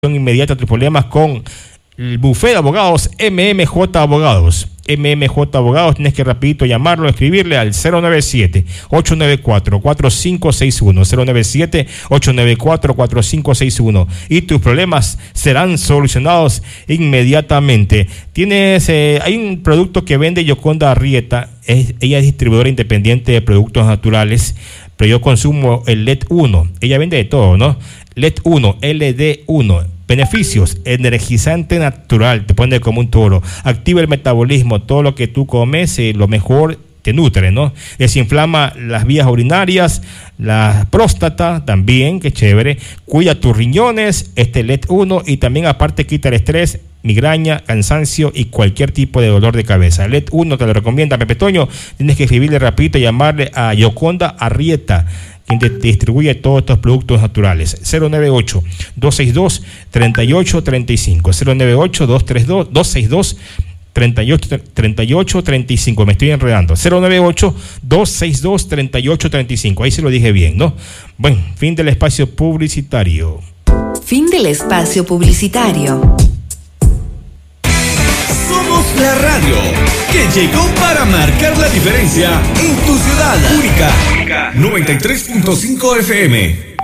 inmediata a tus problemas con el bufete de abogados MMJ Abogados. MMJ Abogados, tienes que rapidito llamarlo, escribirle al 097-894-4561, 097-894-4561 y tus problemas serán solucionados inmediatamente. Hay un producto que vende Yoconda Arrieta, ella es distribuidora independiente de productos naturales, pero yo consumo el LED 1, ella vende de todo, ¿no? LED 1, LD1. Beneficios: energizante natural, te pone como un toro, activa el metabolismo, todo lo que tú comes, lo mejor te nutre, ¿no? Desinflama las vías urinarias, la próstata también, que chévere, cuida tus riñones, LED 1, y también aparte quita el estrés, migraña, cansancio y cualquier tipo de dolor de cabeza. LED 1 te lo recomienda Pepe Toño. Tienes que escribirle rapidito y llamarle a Yoconda Arrieta, quien te distribuye todos estos productos naturales. 098-262-3835, 098-262-3835. Me estoy enredando. 098-262-3835. Ahí se lo dije bien, ¿no? Bueno, fin del espacio publicitario. Fin del espacio publicitario. Somos la radio que llegó para marcar la diferencia en tu ciudad. Única 93.5 FM.